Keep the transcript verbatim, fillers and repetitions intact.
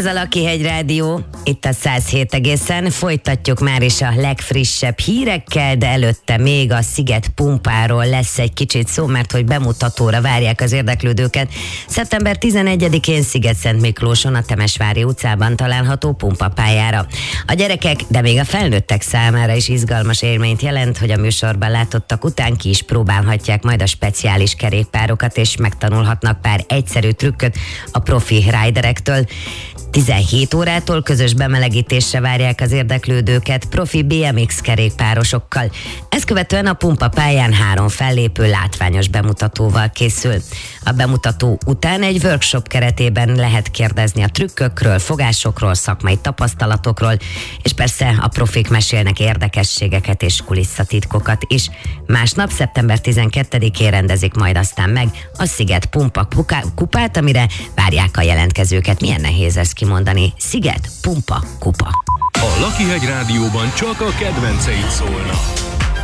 Ez a Lakihegy Rádió, itt a száz hét egészen. Folytatjuk már is a legfrissebb hírekkel, de előtte még a Sziget pumpáról lesz egy kicsit szó, mert hogy bemutatóra várják az érdeklődőket. szeptember tizenegyedikén Sziget-Szent Miklóson, a Temesvári utcában található pumpapályára. A gyerekek, de még a felnőttek számára is izgalmas élményt jelent, hogy a műsorban látottak után ki is próbálhatják majd a speciális kerékpárokat, és megtanulhatnak pár egyszerű trükköt a profi riderektől. tizenhét órától közös bemelegítésre várják az érdeklődőket profi bé em iksz kerékpárosokkal. Ezt követően a pumpapályán három fellépő látványos bemutatóval készül. A bemutató után egy workshop keretében lehet kérdezni a trükkökről, fogásokról, szakmai tapasztalatokról, és persze a profik mesélnek érdekességeket és kulisszatitkokat is. Másnap, szeptember tizenkettedikén rendezik majd aztán meg a Sziget Pumpa kupát, amire várják a jelentkezőket. Milyen nehéz ezt kimondani? Sziget Pumpa kupa. A Lakihegy Rádióban csak a kedvenceid szólnak.